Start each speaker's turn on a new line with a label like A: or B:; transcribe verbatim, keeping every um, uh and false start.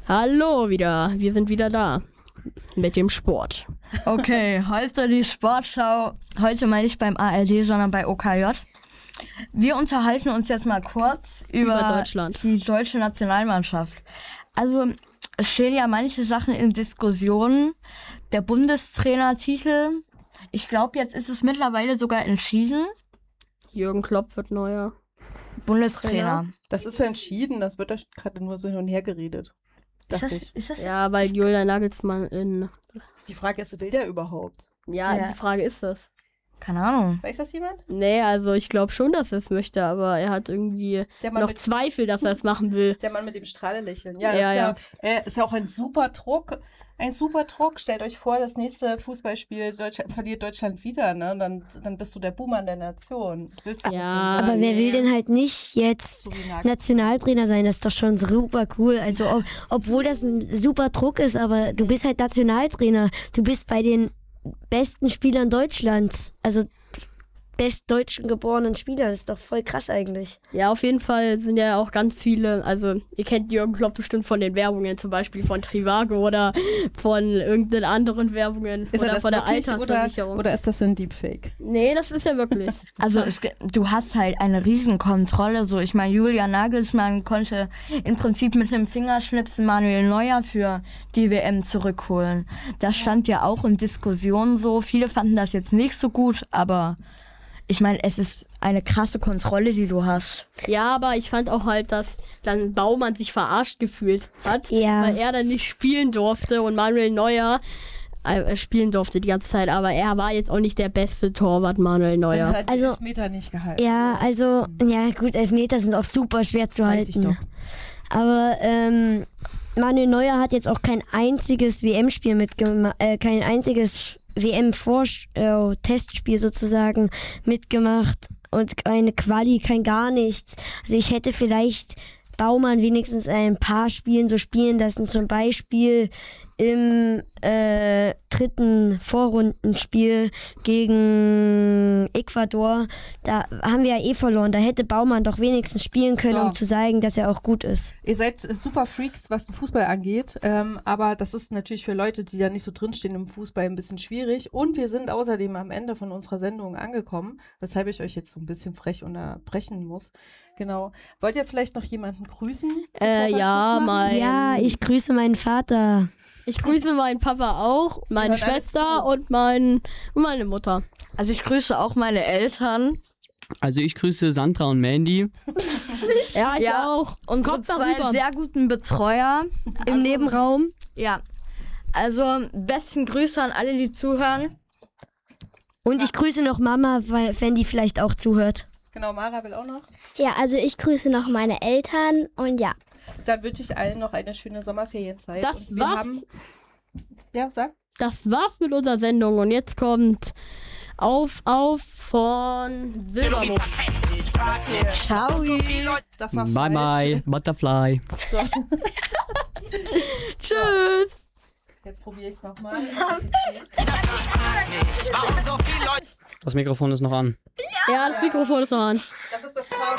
A: Hallo wieder, wir sind wieder da mit dem Sport.
B: Okay, heute die Sportschau. Heute mal nicht beim A R D, sondern bei O K J. Wir unterhalten uns jetzt mal kurz über,
A: über Deutschland.
B: Die deutsche Nationalmannschaft. Also es stehen ja manche Sachen in Diskussionen. Der Bundestrainertitel, ich glaube, jetzt ist es mittlerweile sogar entschieden.
A: Jürgen Klopp wird neuer
B: Bundestrainer.
C: Das ist ja entschieden, das wird da gerade nur so hin und her geredet.
B: Ist das,
C: ich.
B: ist das
A: ja, weil Julian Nagelsmann in...
C: Die Frage ist, will der überhaupt?
A: Ja,
B: Ja.
A: die Frage ist das.
B: Keine Ahnung.
C: Weiß das jemand?
A: Nee, also ich glaube schon, dass er es möchte, aber er hat irgendwie
C: Der Mann
A: noch
C: mit-
A: Zweifel, dass er es machen will.
C: Der Mann mit dem Strahlelächeln. Ja,
A: Ja,
C: das ist ja,
A: ja.
C: Äh, ist ja auch ein super Druck. Ein super Druck. Stellt euch vor, das nächste Fußballspiel Deutschland, verliert Deutschland wieder, ne? Dann, dann bist du der Buhmann der Nation. Willst du
A: Ja,
C: das denn sein?
D: Aber wer will denn halt nicht jetzt
C: So wie Nagel-
D: Nationaltrainer sein? Das ist doch schon super cool. Also ob, obwohl das ein super Druck ist, aber du bist halt Nationaltrainer. Du bist bei den besten Spielern Deutschlands. Also bestdeutschen geborenen Spieler. Das ist doch voll krass eigentlich.
A: Ja, auf jeden Fall sind ja auch ganz viele, also ihr kennt Jürgen Klopp bestimmt von den Werbungen, zum Beispiel von Trivago oder von irgendeinen anderen Werbungen
C: Ist er
A: oder
C: das
A: von der
C: wirklich
A: Altersversicherung.
C: oder, oder ist das ein Deepfake?
A: Nee, das ist ja wirklich.
B: Also es, ge- du hast halt eine Riesenkontrolle. So, ich meine, Julian Nagelsmann konnte im Prinzip mit einem Fingerschnipsen Manuel Neuer für die W M zurückholen. Das stand ja auch in Diskussionen so. Viele fanden das jetzt nicht so gut, aber ich meine, es ist eine krasse Kontrolle, die du hast.
A: Ja, aber ich fand auch halt, dass dann Baumann sich verarscht gefühlt hat,
D: Ja.
A: weil er dann nicht spielen durfte und Manuel Neuer äh, spielen durfte die ganze Zeit, aber er war jetzt auch nicht der beste Torwart, Manuel
C: Dann
A: Neuer.
C: hat er die
D: Also-
C: Elfmeter nicht gehalten.
D: Ja, also, ja gut, Elfmeter sind auch super schwer zu
C: Weiß ich
D: halten.
C: doch.
D: Aber ähm, Manuel Neuer hat jetzt auch kein einziges W M-Spiel mitgemacht, äh, kein einziges W M-Testspiel sozusagen mitgemacht und keine Quali, kein gar nichts. Also ich hätte vielleicht Baumann wenigstens ein paar Spielen so spielen lassen, zum Beispiel im äh, dritten Vorrundenspiel gegen Ecuador. Da haben wir ja eh verloren. Da hätte Baumann doch wenigstens spielen können,
C: So.
D: um zu zeigen, dass er auch gut ist.
C: Ihr seid super Freaks, was den Fußball angeht, ähm, aber das ist natürlich für Leute, die da nicht so drinstehen im Fußball, ein bisschen schwierig. Und wir sind außerdem am Ende von unserer Sendung angekommen, weshalb ich euch jetzt so ein bisschen frech unterbrechen muss. Genau. Wollt ihr vielleicht noch jemanden grüßen? bevor
A: Äh,
C: wir
A: ja,
C: Schluss machen?
A: mein-
D: Ja, ich grüße meinen Vater.
A: Ich grüße meinen Papa auch, meine
C: hören alle
A: Schwester
C: zu.
A: und, mein, und meine Mutter.
B: Also ich grüße auch meine Eltern.
E: Also ich grüße Sandra und Mandy.
A: Ja, ich
B: Ja,
A: auch.
B: Unsere
A: Kommt
B: zwei
A: darüber.
B: sehr guten Betreuer
D: Im
B: Also-
D: Nebenraum.
B: Ja. Also besten Grüße an alle, die zuhören.
D: Und ich grüße noch Mama, weil, wenn die vielleicht auch zuhört.
C: Genau, Mara will auch noch.
F: Ja, also ich grüße noch meine Eltern und ja.
C: Dann wünsche ich allen noch eine schöne Sommerferienzeit.
A: Das
C: Und wir
A: war's.
C: haben, ja, sag.
A: Das war's mit unserer Sendung und jetzt kommt Auf, Auf von Silbermond.
B: Ciao.
C: Das war
E: Bye
C: falsch.
E: bye, Butterfly.
C: So,
A: Tschüss.
C: jetzt probiere ich es nochmal.
E: Das Mikrofon ist noch an.
A: Ja, das Mikrofon ist noch an.
C: Das ist das Kabel.